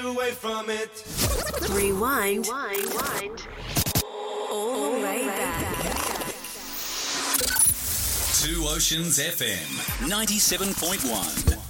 away from it. Rewind. All the way back. Two Oceans FM 97.1.